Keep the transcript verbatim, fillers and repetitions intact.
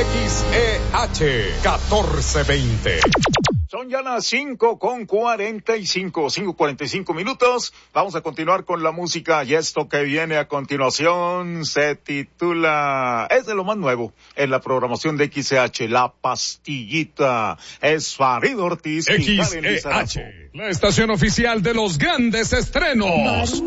X E H catorce veinte. Son ya las cinco con cuarenta y cinco, cinco cuarenta y cinco minutos. Vamos a continuar con la música y esto que viene a continuación se titula, es de lo más nuevo en la programación de X E H, La Pastillita. Es Farid Ortiz y X Karen E Lizarazo. H, la estación oficial de los grandes estrenos.